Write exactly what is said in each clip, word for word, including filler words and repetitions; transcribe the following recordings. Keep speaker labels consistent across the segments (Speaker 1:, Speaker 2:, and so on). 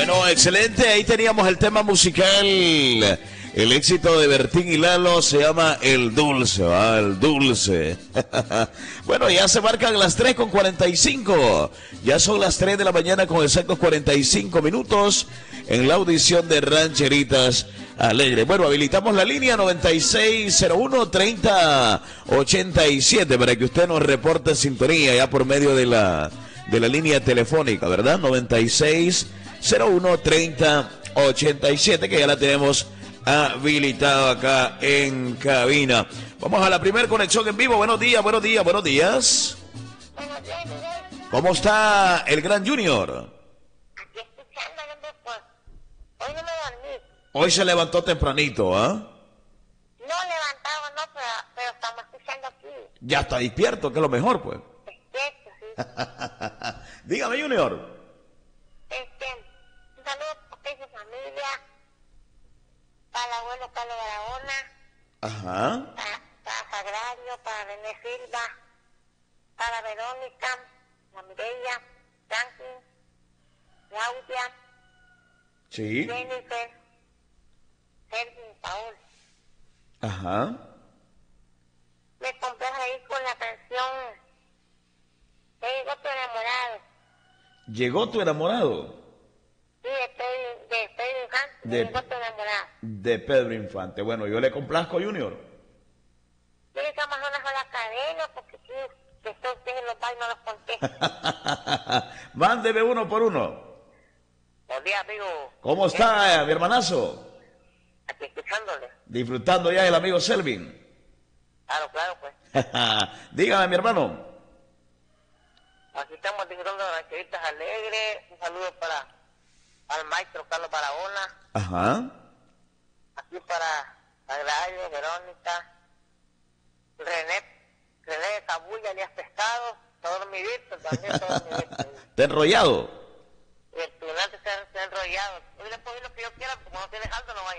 Speaker 1: Bueno, excelente. Ahí teníamos el tema musical. El éxito de Bertín y Lalo se llama El Dulce, ¿va? El Dulce. Bueno, ya se marcan las tres con cuarenta y cinco. Ya son las tres de la mañana con exactos cuarenta y cinco minutos en la audición de Rancheritas Alegre. Bueno, habilitamos la línea noventa y seis cero uno, treinta ochenta y siete para que usted nos reporte sintonía ya por medio de la, de la línea telefónica, ¿verdad? noventa y seis cero uno, treinta ochenta y siete, que ya la tenemos habilitado acá en cabina. Vamos a la primera conexión en vivo. Buenos días, buenos días, buenos días.
Speaker 2: Buenos días, Miguel.
Speaker 1: ¿Cómo está el gran Junior?
Speaker 2: Aquí escuchándolo, pues. Hoy no me dormí.
Speaker 1: Hoy se levantó tempranito, ¿ah?
Speaker 2: ¿eh? No levantado, no, pero, pero estamos escuchando aquí.
Speaker 1: Ya está despierto, que es lo mejor, pues.
Speaker 2: Despierto, sí.
Speaker 1: Dígame, Junior.
Speaker 2: Este, un saludo para usted y su familia, para el abuelo Carlos Barahona,
Speaker 1: Ajá.
Speaker 2: para, para Sagrario, para René Silva, para Verónica, la Mireya, Franklin, Claudia,
Speaker 1: Sí.
Speaker 2: Jennifer, Sergio, Paul.
Speaker 1: Ajá.
Speaker 2: Me compras ahí con la canción "Te digo tu enamorado".
Speaker 1: ¿Llegó tu enamorado?
Speaker 2: Sí, de Pedro, de Pedro Infante,
Speaker 1: De-
Speaker 2: "Te digo tu enamorado".
Speaker 1: De Pedro Infante. Bueno, yo le complazco, Junior.
Speaker 2: Tiene que amarrar una sola cadena porque sí, que estoy usted en los bailes no los conté.
Speaker 1: Mándeme uno por uno.
Speaker 2: Buenos días, amigo.
Speaker 1: ¿Cómo está, eh, mi hermanazo?
Speaker 2: Aquí escuchándole.
Speaker 1: Disfrutando ya el amigo Selvin.
Speaker 2: Claro, claro, pues.
Speaker 1: Dígame, mi hermano.
Speaker 2: Aquí estamos disfrutando de Rancheritas Alegres. Un saludo para al maestro Carlos Barahona.
Speaker 1: Ajá.
Speaker 2: Aquí para Sagrario, Verónica, René, René de Cabulla, Elías Pescado, todo mi Víctor, también todo mi Víctor.
Speaker 1: ¿Está enrollado?
Speaker 2: Y el tribunal se ha, se ha enrollado. Hoy le puedo decir lo que yo quiera, porque como no tiene alto no va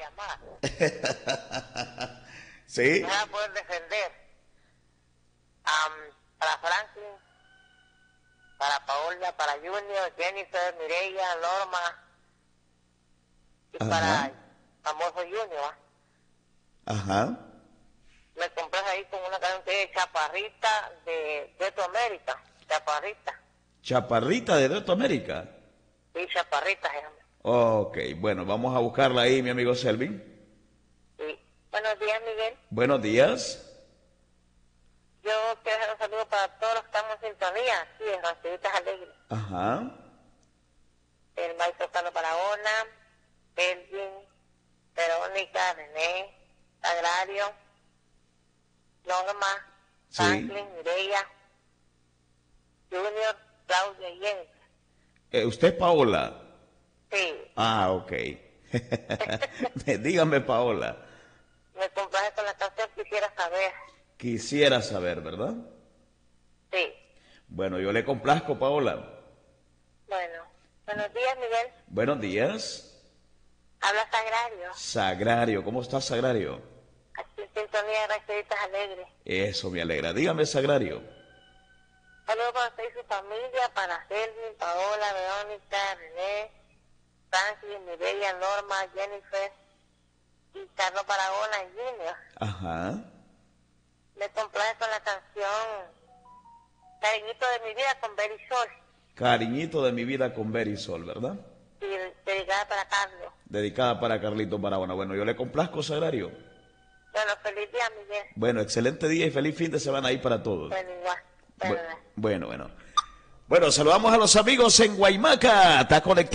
Speaker 2: a llamar.
Speaker 1: Sí.
Speaker 2: No va a poder defender. Am, para Franklin, para Paola, para Junior, Jennifer, Mireya, Norma, y
Speaker 1: Ajá.
Speaker 2: para famoso Junior, ¿va?
Speaker 1: Ajá.
Speaker 2: Me compras ahí con una canción que es Chaparrita de Beto América. Chaparrita.
Speaker 1: Chaparrita de Dueto América.
Speaker 2: Sí, Chaparrita se llama.
Speaker 1: Ok, bueno, vamos a buscarla ahí, mi amigo Selvin.
Speaker 2: Sí. Buenos días, Miguel.
Speaker 1: Buenos días.
Speaker 2: Yo quiero hacer un saludo para todos los que estamos en sintonía, sí, en Rancheritas Alegres.
Speaker 1: Ajá.
Speaker 2: El maestro Carlos Barahona, Elvin, Verónica, René, Sagrario, Norma,
Speaker 1: Sí.
Speaker 2: Franklin, Mireya, Junior, Claudia y Jennifer.
Speaker 1: Eh, ¿Usted es Paola?
Speaker 2: Sí,
Speaker 1: Ah, ok. Dígame, Paola.
Speaker 2: me complace con la canción Quisiera Saber.
Speaker 1: Quisiera saber, ¿verdad?
Speaker 2: Sí,
Speaker 1: Bueno, yo le complazco, Paola.
Speaker 2: bueno. Buenos días, Miguel.
Speaker 1: Buenos días.
Speaker 2: Habla Sagrario.
Speaker 1: Sagrario, ¿cómo está Sagrario?
Speaker 2: Aquí en sintonía de Rancheritas Alegres.
Speaker 1: Eso me alegra. Dígame, Sagrario.
Speaker 2: Saludos para usted y su familia, para Selvin, Paola, Verónica, René, Franklin, Mireya, Norma, Jennifer y Carlos Barahona y Junior.
Speaker 1: Ajá.
Speaker 2: Me complace con la canción Cariñito de mi vida con Berisol
Speaker 1: Cariñito de mi vida con Berisol, ¿verdad?
Speaker 2: y dedicada para Carlos.
Speaker 1: Dedicada para Carlitos Barahona. Bueno, yo le complazco, Sagrario.
Speaker 2: Bueno, feliz día, Miguel.
Speaker 1: Bueno, excelente día y feliz fin de semana ahí para todos.
Speaker 2: Bueno, igual.
Speaker 1: Bu-
Speaker 2: Bueno,
Speaker 1: Bueno, bueno. Bueno, saludamos a los amigos en Guaymaca. Está conectado.